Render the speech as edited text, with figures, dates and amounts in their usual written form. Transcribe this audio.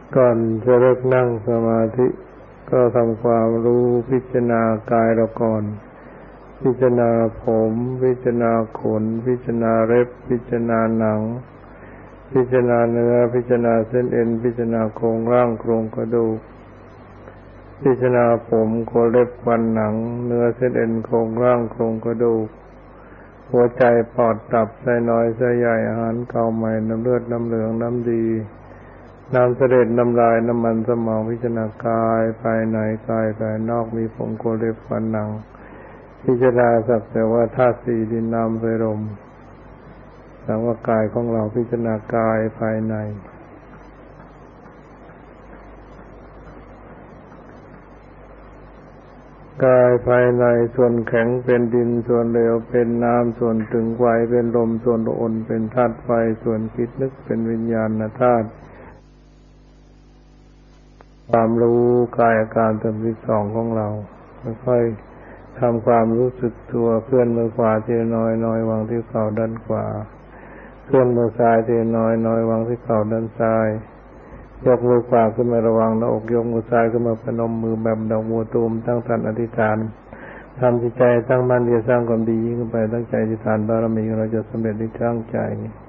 ก่อนจะเริ่มนั่งสมาธิก็ทำความรู้พิจารณากายเราก่อนพิจารณาผมพิจารณาขนพิจารณาเล็บพิจารณาหนังพิจารณาเนื้อพิจารณาเส้นเอ็นพิจารณาโครงร่างโครงกระดูกพิจารณาผมขนเล็บฟันหนังเนื้อเส้นเอ็นโครงร่างโครงกระดูกหัวใจปอดตับไส้น้อยไส้ใหญ่อาหารเก่าใหม่น้ำเลือดน้ำเหลืองน้ำดีน้ำเสด็จน้ำลายน้ำมันสมองพิจารณากายภายในกายภายนอกมีผมขนเล็บฟันหนังพิจารณาสักแต่ว่าธาตุสี่ดินน้ำไฟลมสังว่ากายของเราพิจารณากายภายในกายภายในส่วนแข็งเป็นดินส่วนเหลวเป็นน้ำส่วนตึงไหวเป็นลมส่วนอ่อนเป็นธาตุไฟส่วนคิดนึกเป็นวิญญาณธาตุความรู้กายอาการ32ของเราค่อยๆทำความรู้สึกตัวเคลื่อนมือขวาทีน้อยๆวางที่เข่าด้านขวาเคลื่อนมือซ้ายทีน้อยๆวางที่เข่าด้านซ้ายยกมือขวาขึ้นมาระวังหน้าอกยกมือซ้ายขึ้นมาพนมมือแบบดอกบัวตูมตั้งสัตย์อธิษฐานทำจิตใจตั้งมั่นที่จะสร้างความดียิ่งขึ้นไปตั้งใจอธิษฐานบารมีของเราจะสำเร็จในทางใจ